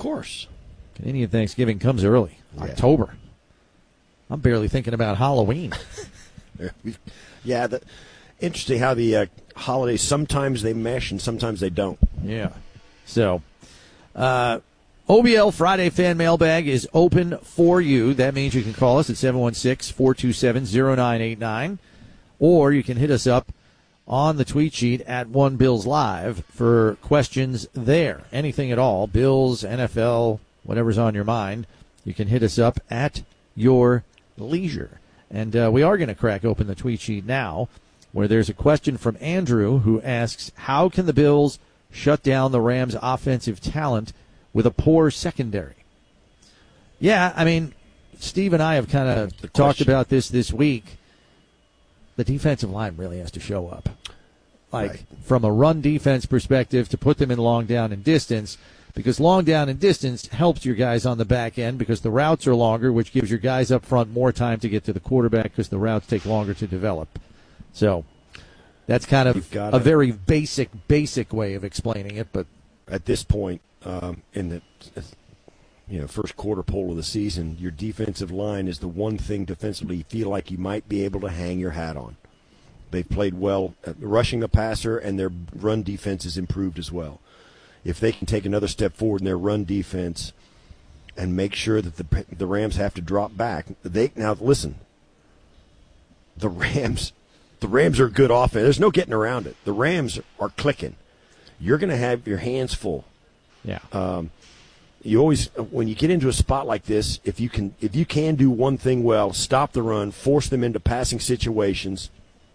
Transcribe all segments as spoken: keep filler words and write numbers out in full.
course. Canadian Thanksgiving comes early, yeah. October. I'm barely thinking about Halloween. yeah, the, interesting how the uh, holidays, sometimes they mesh and sometimes they don't. Yeah. So, uh, O B L Friday Fan Mailbag is open for you. That means you can call us at seven one six, four two seven, zero nine eight nine, or you can hit us up on the tweet sheet at One Bills Live for questions there. Anything at all, Bills, N F L, whatever's on your mind, you can hit us up at your leisure. And uh, we are going to crack open the tweet sheet now, where there's a question from Andrew who asks, how can the Bills shut down the Rams' offensive talent with a poor secondary? Yeah, I mean, Steve and I have kind of talked about this this week. The defensive line really has to show up. Like, right. From a run defense perspective, to put them in long down and distance, because long down and distance helps your guys on the back end because the routes are longer, which gives your guys up front more time to get to the quarterback because the routes take longer to develop. So that's kind of a very basic, basic way of explaining it. But at this point, um, in the you know first quarter poll of the season, your defensive line is the one thing defensively you feel like you might be able to hang your hat on. They've played well at rushing the passer, and their run defense has improved as well. If they can take another step forward in their run defense and make sure that the the Rams have to drop back, they now listen. The Rams, the Rams are a good offense. There's no getting around it. The Rams are clicking. You're going to have your hands full. Yeah. Um, you always, when you get into a spot like this, if you can, if you can do one thing well, stop the run, force them into passing situations.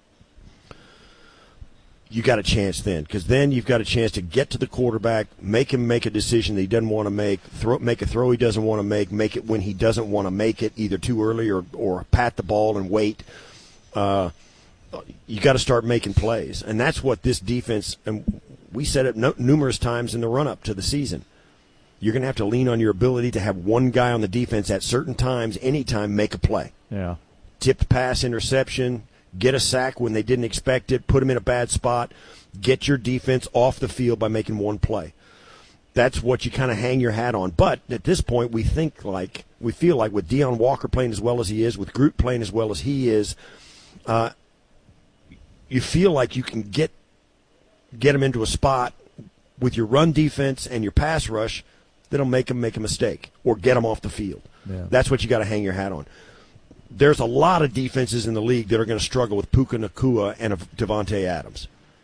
You got a chance then, because then you've got a chance to get to the quarterback, make him make a decision that he doesn't want to make, throw, make a throw he doesn't want to make, make it when he doesn't want to make it, either too early or, or pat the ball and wait. Uh, you got to start making plays, and that's what this defense, and we said it no, numerous times in the run-up to the season. You're going to have to lean on your ability to have one guy on the defense at certain times, anytime, make a play. Yeah. Tipped pass, interception, get a sack when they didn't expect it, put them in a bad spot, get your defense off the field by making one play. That's what you kind of hang your hat on. But at this point, we think like, we feel like with Deion Walker playing as well as he is, with Groot playing as well as he is, uh, you feel like you can get get him into a spot with your run defense and your pass rush that'll make him make a mistake or get him off the field. Yeah. That's what you got to hang your hat on. There's a lot of defenses in the league that are going to struggle with Puka Nacua and Devontae Adams.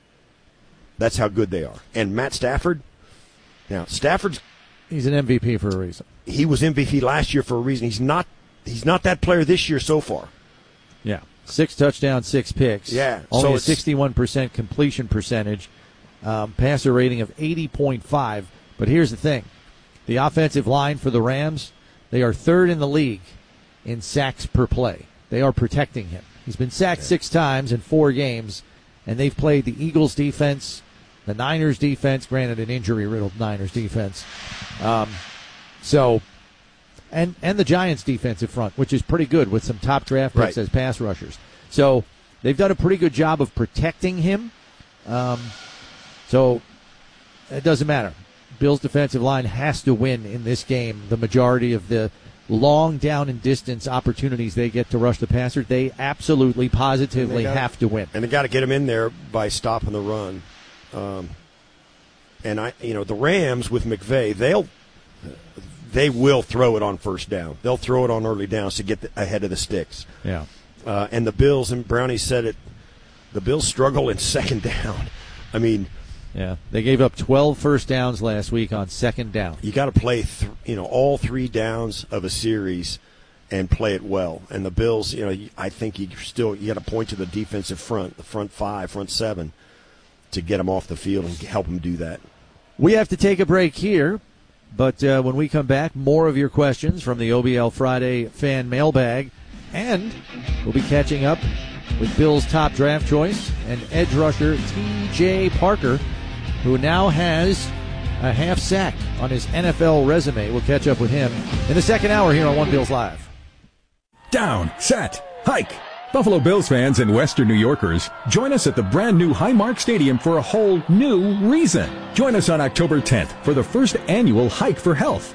That's how good they are. And Matt Stafford, now Stafford's he's an M V P for a reason. He was M V P last year for a reason. He's not he's not that player this year so far. Yeah. Six touchdowns, six picks. Yeah. Only so a sixty-one percent completion percentage, um, passer rating of eighty point five. But here's the thing. The offensive line for the Rams, they are third in the league in sacks per play. They are protecting him. He's been sacked yeah. six times in four games, and they've played the Eagles' defense, the Niners' defense, granted an injury-riddled Niners' defense. Um, so, and and the Giants' defensive front, which is pretty good with some top draft picks right. as pass rushers. So they've done a pretty good job of protecting him. Um, so it doesn't matter. Bill's defensive line has to win in this game. The majority of the long down and distance opportunities they get to rush the passer, they absolutely, positively gotta, have to win. And they got to get him in there by stopping the run. Um, and I, you know, the Rams with McVay, they'll they will throw it on first down. They'll throw it on early downs to get the, ahead of the sticks. Yeah. Uh, and the Bills, and Brownie said it, the Bills struggle in second down. I mean. Yeah, they gave up twelve first downs last week on second down. You got to play, th- you know, all three downs of a series and play it well. And the Bills, you know, I think you still you got to point to the defensive front, the front five, front seven, to get them off the field and help them do that. We have to take a break here, but uh, when we come back, more of your questions from the O B L Friday fan mailbag, and we'll be catching up with Bill's top draft choice and edge rusher T J Parker, who now has a half sack on his N F L resume. We'll catch up with him in the second hour here on One Bills Live. Down, set, hike. Buffalo Bills fans and Western New Yorkers, join us at the brand new Highmark Stadium for a whole new reason. Join us on October tenth for the first annual Hike for Health.